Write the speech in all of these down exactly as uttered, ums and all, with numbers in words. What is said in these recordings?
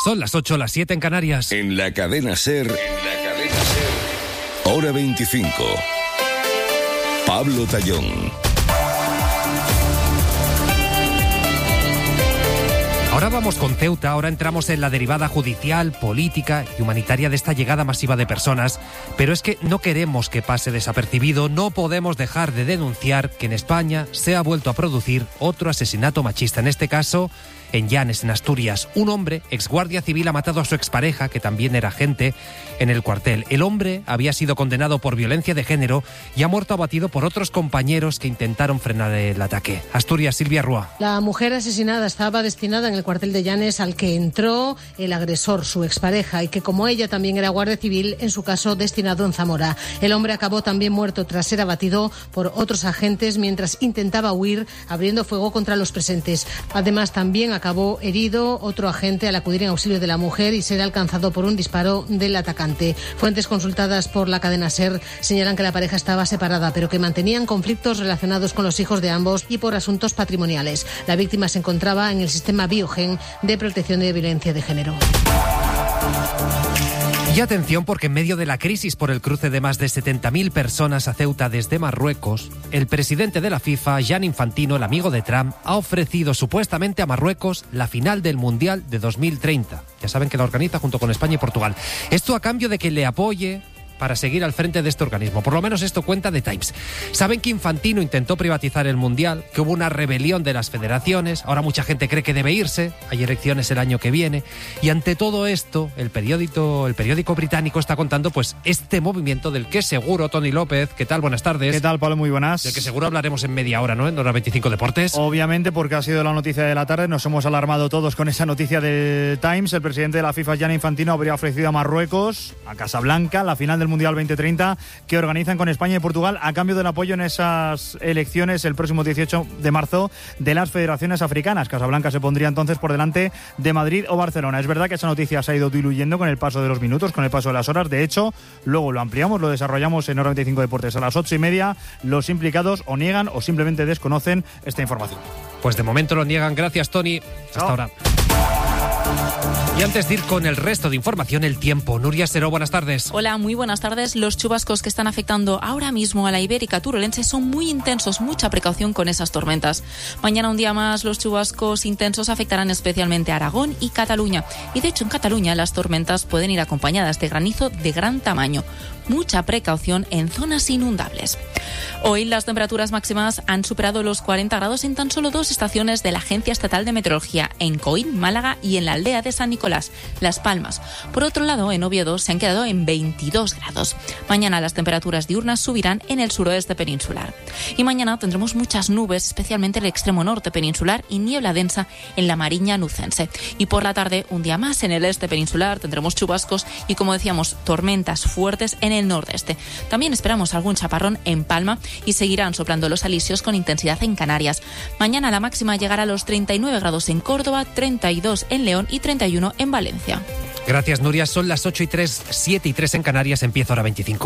Son las ocho, las siete en Canarias. En la cadena SER, en la cadena SER, hora veinticinco. Pablo Tallón. Ahora vamos con Ceuta, ahora entramos en la derivada judicial, política y humanitaria de esta llegada masiva de personas, pero es que no queremos que pase desapercibido, no podemos dejar de denunciar que en España se ha vuelto a producir otro asesinato machista, en este caso en Llanes, en Asturias. Un hombre, exguardia civil, ha matado a su expareja, que también era agente, en el cuartel. El hombre había sido condenado por violencia de género y ha muerto abatido por otros compañeros que intentaron frenar el ataque. Asturias, Silvia Rúa. La mujer asesinada estaba destinada en el cuartel de Llanes, al que entró el agresor, su expareja, y que como ella también era guardia civil, en su caso destinado en Zamora. El hombre acabó también muerto tras ser abatido por otros agentes mientras intentaba huir, abriendo fuego contra los presentes. Además, también acabó herido otro agente al acudir en auxilio de la mujer y ser alcanzado por un disparo del atacante. Fuentes consultadas por la cadena SER señalan que la pareja estaba separada, pero que mantenían conflictos relacionados con los hijos de ambos y por asuntos patrimoniales. La víctima se encontraba en el sistema Biogen de protección de violencia de género. Y atención, porque en medio de la crisis por el cruce de más de setenta mil personas a Ceuta desde Marruecos, el presidente de la FIFA, Gianni Infantino, el amigo de Trump, ha ofrecido supuestamente a Marruecos la final del Mundial de dos mil treinta. Ya saben que la organiza junto con España y Portugal. Esto a cambio de que le apoye para seguir al frente de este organismo. Por lo menos esto cuenta The Times. Saben que Infantino intentó privatizar el Mundial, que hubo una rebelión de las federaciones, ahora mucha gente cree que debe irse, hay elecciones el año que viene, y ante todo esto, el periódico, el periódico británico está contando pues este movimiento del que seguro, Tony López, ¿qué tal? Buenas tardes. ¿Qué tal, Pablo? Muy buenas. Del que seguro hablaremos en media hora, ¿no? En Hora veinticinco Deportes. Obviamente, porque ha sido la noticia de la tarde, nos hemos alarmado todos con esa noticia de Times. El presidente de la FIFA, Gianni Infantino, habría ofrecido a Marruecos, a Casablanca, la final del Mundial veinte treinta que organizan con España y Portugal a cambio del apoyo en esas elecciones el próximo dieciocho de marzo de las federaciones africanas. Casablanca se pondría entonces por delante de Madrid o Barcelona. Es verdad que esa noticia se ha ido diluyendo con el paso de los minutos, con el paso de las horas. De hecho, luego lo ampliamos, lo desarrollamos en Hora veinticinco Deportes. A las ocho y media, los implicados o niegan o simplemente desconocen esta información. Pues de momento lo niegan. Gracias, Tony. Hasta Chao. ahora. Y antes de ir con el resto de información, el tiempo. Nuria Seró, buenas tardes. Hola, muy buenas tardes. Los chubascos que están afectando ahora mismo a la Ibérica turolense son muy intensos. Mucha precaución con esas tormentas. Mañana un día más los chubascos intensos afectarán especialmente a Aragón y Cataluña. Y de hecho en Cataluña las tormentas pueden ir acompañadas de granizo de gran tamaño. Mucha precaución en zonas inundables. Hoy las temperaturas máximas han superado los cuarenta grados en tan solo dos estaciones de la Agencia Estatal de Meteorología, en Coín, Málaga, y en la aldea de San Nicolás, Las Palmas. Por otro lado, en Oviedo se han quedado en veintidós grados. Mañana las temperaturas diurnas subirán en el suroeste peninsular. Y mañana tendremos muchas nubes, especialmente en el extremo norte peninsular, y niebla densa en la Mariña Nucense. Y por la tarde, un día más en el este peninsular, tendremos chubascos y, como decíamos, tormentas fuertes en el nordeste. También esperamos algún chaparrón en Palma y seguirán soplando los alisios con intensidad en Canarias. Mañana la máxima llegará a los treinta y nueve grados en Córdoba, treinta y dos en León y treinta y uno en Valencia. Gracias, Nuria. Son las ocho y tres, siete y tres en Canarias. Empieza Hora veinticinco.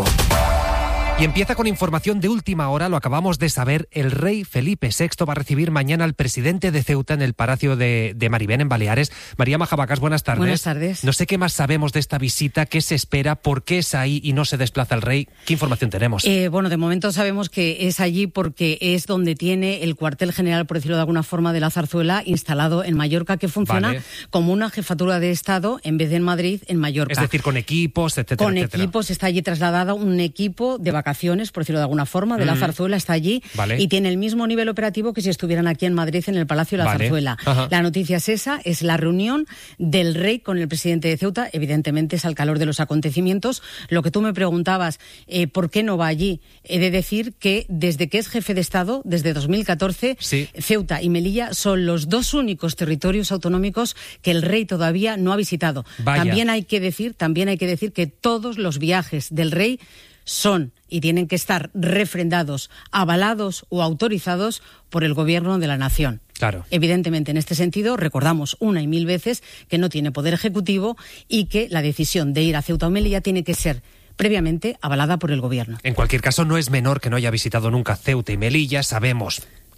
Y empieza con información de última hora, lo acabamos de saber, el rey Felipe sexto va a recibir mañana al presidente de Ceuta en el Palacio de, de Maribén, en Baleares. María Majabacas, buenas tardes. Buenas tardes. No sé qué más sabemos de esta visita, qué se espera, por qué es ahí y no se desplaza el rey. ¿Qué información tenemos? Eh, bueno, de momento sabemos que es allí porque es donde tiene el cuartel general, por decirlo de alguna forma, de la Zarzuela, instalado en Mallorca, que funciona vale. como una jefatura de Estado en vez de en Madrid, en Mallorca. Es decir, con equipos, etcétera, Con etcétera. equipos, está allí trasladado un equipo de vacaciones, por decirlo de alguna forma, de mm. la Zarzuela, está allí vale. y tiene el mismo nivel operativo que si estuvieran aquí en Madrid, en el Palacio de la vale. Zarzuela. Ajá. La noticia es esa, es la reunión del rey con el presidente de Ceuta, evidentemente es al calor de los acontecimientos. Lo que tú me preguntabas, eh, ¿por qué no va allí? He de decir que desde que es jefe de Estado, desde dos mil catorce, sí. Ceuta y Melilla son los dos únicos territorios autonómicos que el rey todavía no ha visitado. Vaya. También hay que decir, también hay que decir que todos los viajes del rey son y tienen que estar refrendados, avalados o autorizados por el gobierno de la nación. Claro. Evidentemente, en este sentido, recordamos una y mil veces que no tiene poder ejecutivo y que la decisión de ir a Ceuta o Melilla tiene que ser previamente avalada por el gobierno. En cualquier caso, no es menor que no haya visitado nunca Ceuta y Melilla. Sabemos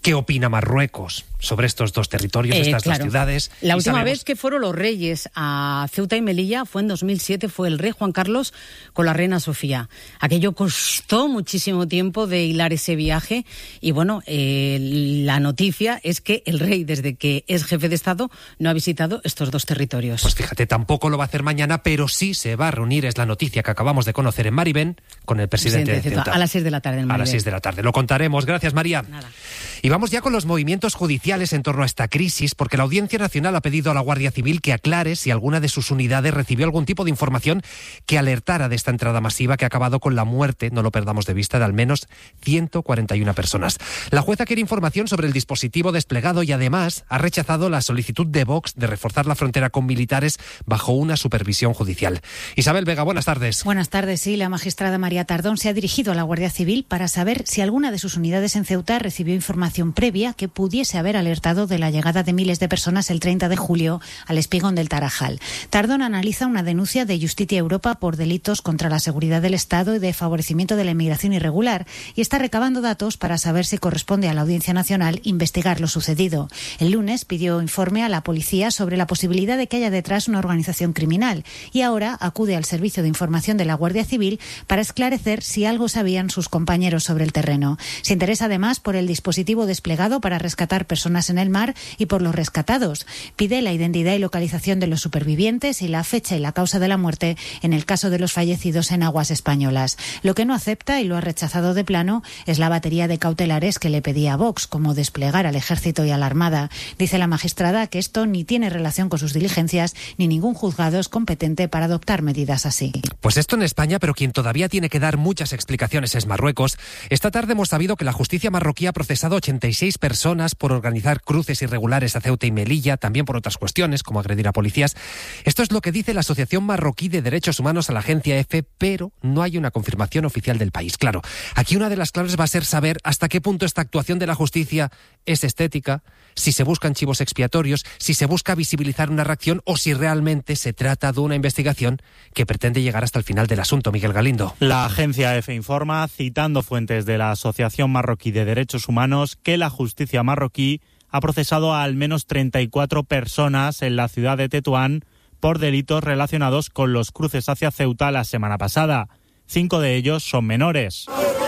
qué opina Marruecos sobre estos dos territorios, eh, estas claro. dos ciudades. La última sabemos... vez que fueron los reyes a Ceuta y Melilla fue en dos mil siete, fue el rey Juan Carlos con la reina Sofía. Aquello costó muchísimo tiempo de hilar ese viaje y bueno, eh, la noticia es que el rey, desde que es jefe de Estado, no ha visitado estos dos territorios. Pues fíjate, tampoco lo va a hacer mañana, pero sí se va a reunir, es la noticia que acabamos de conocer en Maribén, con el presidente, presidente de Ceuta. A las seis de la tarde en Maribén. A las seis de la tarde. Lo contaremos. Gracias, María. Nada. Y vamos ya con los movimientos judiciales en torno a esta crisis, porque la Audiencia Nacional ha pedido a la Guardia Civil que aclare si alguna de sus unidades recibió algún tipo de información que alertara de esta entrada masiva que ha acabado con la muerte, no lo perdamos de vista, de al menos ciento cuarenta y una personas. La jueza quiere información sobre el dispositivo desplegado y además ha rechazado la solicitud de Vox de reforzar la frontera con militares bajo una supervisión judicial. Isabel Vega, buenas tardes. Buenas tardes, sí. La magistrada María Tardón se ha dirigido a la Guardia Civil para saber si alguna de sus unidades en Ceuta recibió información previa que pudiese haber alertado de la llegada de miles de personas el treinta de julio al espigón del Tarajal. Tardón analiza una denuncia de Justitia Europa por delitos contra la seguridad del Estado y de favorecimiento de la inmigración irregular y está recabando datos para saber si corresponde a la Audiencia Nacional investigar lo sucedido. El lunes pidió informe a la policía sobre la posibilidad de que haya detrás una organización criminal y ahora acude al Servicio de Información de la Guardia Civil para esclarecer si algo sabían sus compañeros sobre el terreno. Se interesa además por el dispositivo desplegado para rescatar personas en el mar y por los rescatados. Pide la identidad y localización de los supervivientes y la fecha y la causa de la muerte en el caso de los fallecidos en aguas españolas. Lo que no acepta y lo ha rechazado de plano es la batería de cautelares que le pedía a Vox, como desplegar al Ejército y a la Armada. Dice la magistrada que esto ni tiene relación con sus diligencias ni ningún juzgado es competente para adoptar medidas así. Pues esto en España, pero quien todavía tiene que dar muchas explicaciones es Marruecos. Esta tarde hemos sabido que la justicia marroquí ha procesado ochenta y seis personas por organizar cruces irregulares a Ceuta y Melilla, también por otras cuestiones, como agredir a policías. Esto es lo que dice la Asociación Marroquí de Derechos Humanos a la agencia EFE, pero no hay una confirmación oficial del país. Claro, aquí una de las claves va a ser saber hasta qué punto esta actuación de la justicia es estética, si se buscan chivos expiatorios, si se busca visibilizar una reacción o si realmente se trata de una investigación que pretende llegar hasta el final del asunto. Miguel Galindo. La agencia EFE informa, citando fuentes de la Asociación Marroquí de Derechos Humanos, que la justicia marroquí ha procesado a al menos treinta y cuatro personas en la ciudad de Tetuán por delitos relacionados con los cruces hacia Ceuta la semana pasada. Cinco de ellos son menores.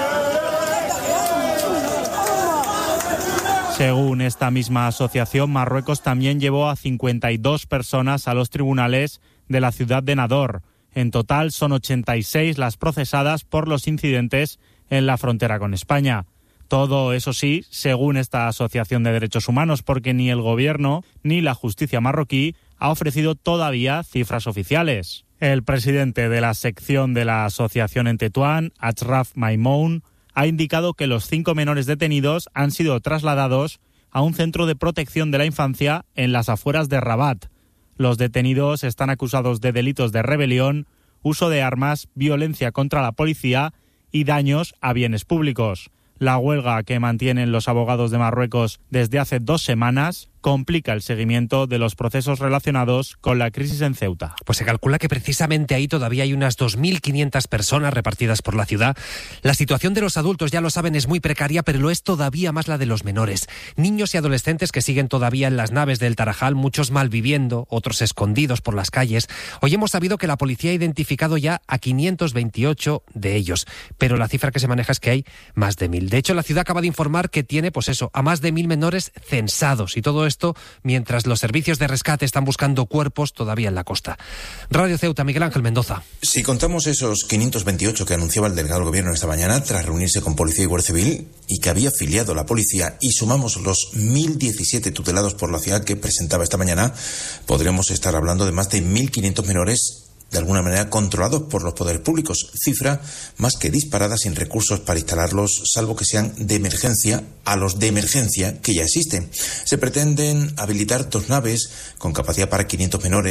Según esta misma asociación, Marruecos también llevó a cincuenta y dos personas a los tribunales de la ciudad de Nador. En total son ochenta y seis las procesadas por los incidentes en la frontera con España. Todo, eso sí, según esta Asociación de Derechos Humanos, porque ni el gobierno ni la justicia marroquí ha ofrecido todavía cifras oficiales. El presidente de la sección de la asociación en Tetuán, Achraf Maimoun, ha indicado que los cinco menores detenidos han sido trasladados a un centro de protección de la infancia en las afueras de Rabat. Los detenidos están acusados de delitos de rebelión, uso de armas, violencia contra la policía y daños a bienes públicos. La huelga que mantienen los abogados de Marruecos desde hace dos semanas complica el seguimiento de los procesos relacionados con la crisis en Ceuta. Pues se calcula que precisamente ahí todavía hay unas dos mil quinientas personas repartidas por la ciudad. La situación de los adultos, ya lo saben, es muy precaria, pero lo es todavía más la de los menores. Niños y adolescentes que siguen todavía en las naves del Tarajal, muchos malviviendo, otros escondidos por las calles. Hoy hemos sabido que la policía ha identificado ya a quinientos veintiocho de ellos, pero la cifra que se maneja es que hay más de mil. De hecho, la ciudad acaba de informar que tiene, pues eso, a más de mil menores censados, y todo esto mientras los servicios de rescate están buscando cuerpos todavía en la costa. Radio Ceuta, Miguel Ángel Mendoza. Si contamos esos quinientos veintiocho que anunciaba el delegado del gobierno esta mañana tras reunirse con Policía y Guardia Civil y que había afiliado la policía, y sumamos los mil diecisiete tutelados por la ciudad que presentaba esta mañana, podremos estar hablando de más de mil quinientos menores de alguna manera controlados por los poderes públicos, cifra más que disparada, sin recursos para instalarlos, salvo que sean de emergencia, a los de emergencia que ya existen. Se pretenden habilitar dos naves con capacidad para quinientos menores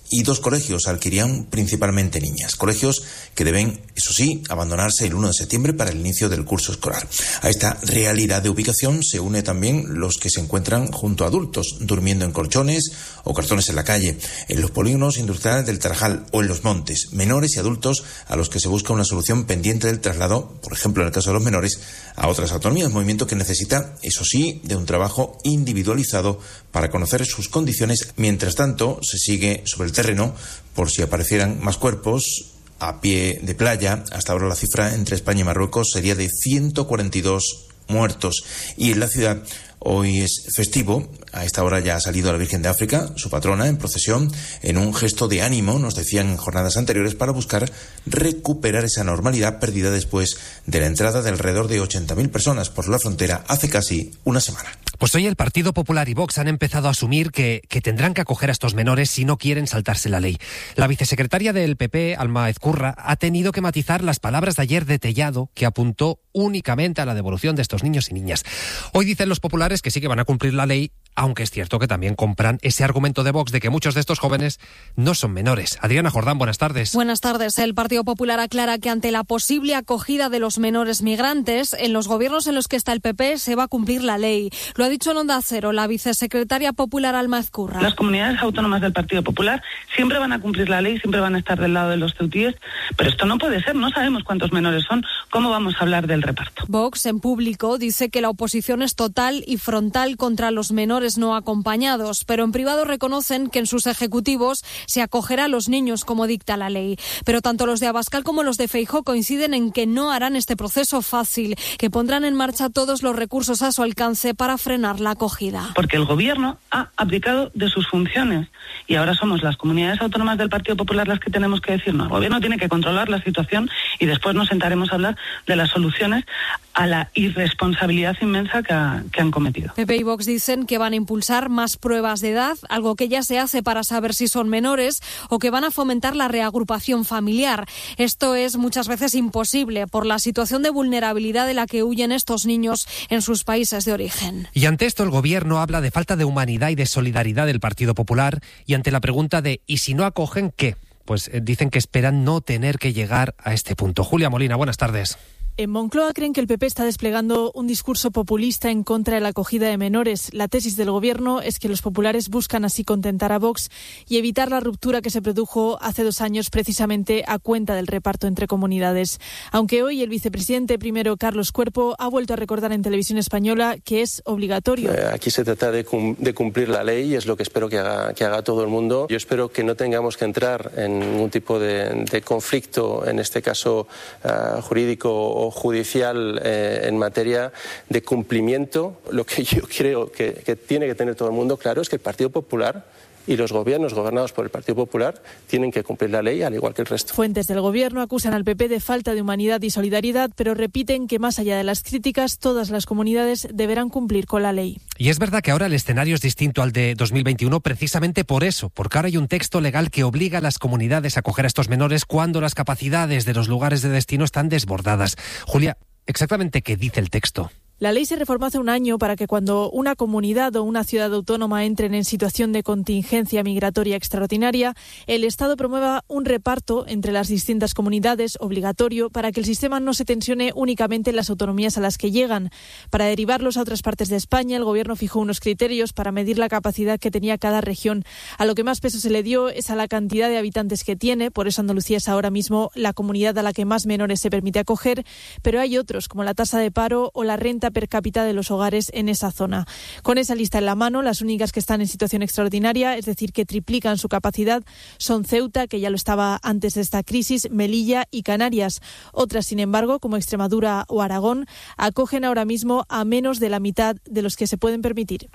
y dos colegios al que irían principalmente niñas. Colegios que deben, eso sí, abandonarse el uno de septiembre para el inicio del curso escolar. A esta realidad de ubicación se une también los que se encuentran junto a adultos, durmiendo en colchones o cartones en la calle, en los polígonos industriales del Tarajal o en los montes, menores y adultos a los que se busca una solución pendiente del traslado, por ejemplo en el caso de los menores, a otras autonomías, movimiento que necesita, eso sí, de un trabajo individualizado para conocer sus condiciones. Mientras tanto, se sigue sobre el terreno por si aparecieran más cuerpos a pie de playa. Hasta ahora la cifra entre España y Marruecos sería de ciento cuarenta y dos muertos. Y en la ciudad hoy es festivo. A esta hora ya ha salido la Virgen de África, su patrona, en procesión, en un gesto de ánimo, nos decían en jornadas anteriores, para buscar recuperar esa normalidad perdida después de la entrada de alrededor de ochenta mil personas por la frontera hace casi una semana. Pues hoy el Partido Popular y Vox han empezado a asumir que, que tendrán que acoger a estos menores si no quieren saltarse la ley. La vicesecretaria del P P, Alma Ezcurra, ha tenido que matizar las palabras de ayer de Tellado, que apuntó únicamente a la devolución de estos niños y niñas. Hoy dicen los populares que sí que van a cumplir la ley, aunque es cierto que también compran ese argumento de Vox de que muchos de estos jóvenes no son menores. Adriana Jordán, buenas tardes. Buenas tardes. El Partido Popular aclara que ante la posible acogida de los menores migrantes, en los gobiernos en los que está el P P se va a cumplir la ley. Lo ha dicho en Onda Cero la vicesecretaria popular Alma Ezcurra. Las comunidades autónomas del Partido Popular siempre van a cumplir la ley, siempre van a estar del lado de los ceutíes, pero esto no puede ser, no sabemos cuántos menores son, ¿cómo vamos a hablar del reparto? Vox, en público, dice que la oposición es total y frontal contra los menores no acompañados, pero en privado reconocen que en sus ejecutivos se acogerá a los niños como dicta la ley. Pero tanto los de Abascal como los de Feijóo coinciden en que no harán este proceso fácil, que pondrán en marcha todos los recursos a su alcance para frenar la acogida. Porque el gobierno ha abdicado de sus funciones y ahora somos las comunidades autónomas del Partido Popular las que tenemos que decir no. El gobierno tiene que controlar la situación y después nos sentaremos a hablar de las soluciones a la irresponsabilidad inmensa que, ha, que han cometido. P P y Vox dicen que van a impulsar más pruebas de edad, algo que ya se hace para saber si son menores, o que van a fomentar la reagrupación familiar. Esto es muchas veces imposible por la situación de vulnerabilidad de la que huyen estos niños en sus países de origen. Y ante esto el gobierno habla de falta de humanidad y de solidaridad del Partido Popular, y ante la pregunta de ¿y si no acogen qué? Pues eh, dicen que esperan no tener que llegar a este punto. Julia Molina, buenas tardes. En Moncloa creen que el P P está desplegando un discurso populista en contra de la acogida de menores. La tesis del Gobierno es que los populares buscan así contentar a Vox y evitar la ruptura que se produjo hace dos años precisamente a cuenta del reparto entre comunidades. Aunque hoy el vicepresidente primero, Carlos Cuerpo, ha vuelto a recordar en Televisión Española que es obligatorio. Eh, aquí se trata de, cum- de cumplir la ley y es lo que espero que haga, que haga todo el mundo. Yo espero que no tengamos que entrar en ningún tipo de, de conflicto, en este caso uh, jurídico o judicial eh, en materia de cumplimiento. Lo que yo creo que, que tiene que tener todo el mundo claro es que el Partido Popular y los gobiernos gobernados por el Partido Popular tienen que cumplir la ley al igual que el resto. Fuentes del Gobierno acusan al P P de falta de humanidad y solidaridad, pero repiten que más allá de las críticas, todas las comunidades deberán cumplir con la ley. Y es verdad que ahora el escenario es distinto al de dos mil veintiuno precisamente por eso, porque ahora hay un texto legal que obliga a las comunidades a acoger a estos menores cuando las capacidades de los lugares de destino están desbordadas. Julia, ¿exactamente qué dice el texto? La ley se reformó hace un año para que cuando una comunidad o una ciudad autónoma entren en situación de contingencia migratoria extraordinaria, el Estado promueva un reparto entre las distintas comunidades obligatorio para que el sistema no se tensione únicamente en las autonomías a las que llegan. Para derivarlos a otras partes de España, el Gobierno fijó unos criterios para medir la capacidad que tenía cada región. A lo que más peso se le dio es a la cantidad de habitantes que tiene, por eso Andalucía es ahora mismo la comunidad a la que más menores se permite acoger, pero hay otros como la tasa de paro o la renta per cápita de los hogares en esa zona. Con esa lista en la mano, las únicas que están en situación extraordinaria, es decir, que triplican su capacidad, son Ceuta, que ya lo estaba antes de esta crisis, Melilla y Canarias. Otras, sin embargo, como Extremadura o Aragón, acogen ahora mismo a menos de la mitad de los que se pueden permitir.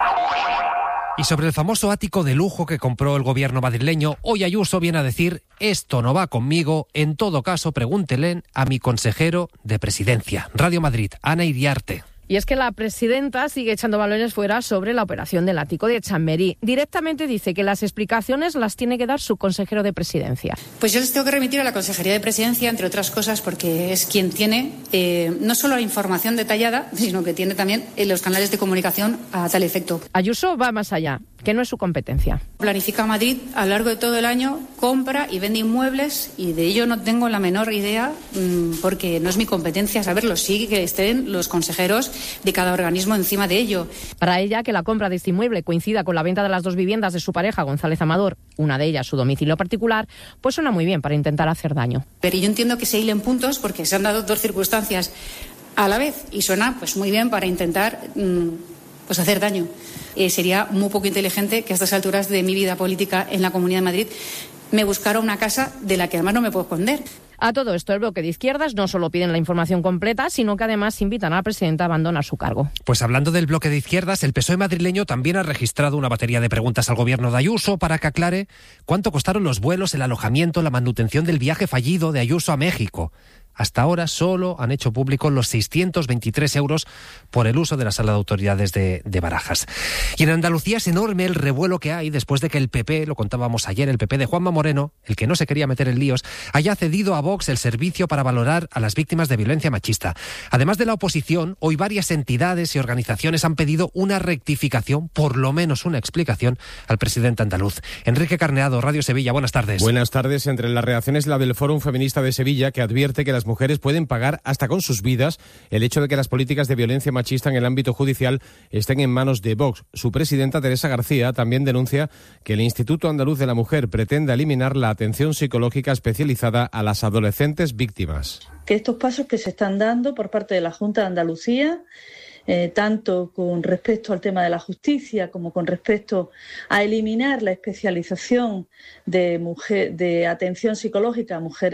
Y sobre el famoso ático de lujo que compró el gobierno madrileño, hoy Ayuso viene a decir: esto no va conmigo, en todo caso pregúntele a mi consejero de presidencia. Radio Madrid, Ana Iriarte. Y es que la presidenta sigue echando balones fuera sobre la operación del ático de Chamberí. Directamente dice que las explicaciones las tiene que dar su consejero de presidencia. Pues yo les tengo que remitir a la Consejería de Presidencia, entre otras cosas, porque es quien tiene eh, no solo la información detallada, sino que tiene también eh, los canales de comunicación a tal efecto. Ayuso va más allá. que no es su competencia. Planifica Madrid a lo largo de todo el año, compra y vende inmuebles y de ello no tengo la menor idea porque no es mi competencia saberlo. Sí que estén los consejeros de cada organismo encima de ello. Para ella, que la compra de este inmueble coincida con la venta de las dos viviendas de su pareja González Amador, una de ellas su domicilio particular, pues suena muy bien para intentar hacer daño. Pero yo entiendo que se hilen puntos porque se han dado dos circunstancias a la vez y suena pues muy bien para intentar pues hacer daño. Eh, sería muy poco inteligente que a estas alturas de mi vida política en la Comunidad de Madrid me buscara una casa de la que además no me puedo esconder. A todo esto, el bloque de izquierdas no solo piden la información completa, sino que además invitan a la presidenta a abandonar su cargo. Pues hablando del bloque de izquierdas, el P S O E madrileño también ha registrado una batería de preguntas al gobierno de Ayuso para que aclare cuánto costaron los vuelos, el alojamiento, la manutención del viaje fallido de Ayuso a México. Hasta ahora solo han hecho público los seiscientos veintitrés euros por el uso de la sala de autoridades de, de Barajas. Y en Andalucía es enorme el revuelo que hay después de que el P P, lo contábamos ayer, el P P de Juanma Moreno, el que no se quería meter en líos, haya cedido a Vox el servicio para valorar a las víctimas de violencia machista. Además de la oposición, hoy varias entidades y organizaciones han pedido una rectificación, por lo menos una explicación, al presidente andaluz. Enrique Carneado, Radio Sevilla, buenas tardes. Buenas tardes. Entre las reacciones, la del Fórum Feminista de Sevilla, que advierte que las mujeres pueden pagar hasta con sus vidas el hecho de que las políticas de violencia machista en el ámbito judicial estén en manos de Vox. Su presidenta, Teresa García, también denuncia que el Instituto Andaluz de la Mujer pretende eliminar la atención psicológica especializada a las adolescentes víctimas. Que estos pasos que se están dando por parte de la Junta de Andalucía, Eh, tanto con respecto al tema de la justicia como con respecto a eliminar la especialización de, mujer, de atención psicológica a mujeres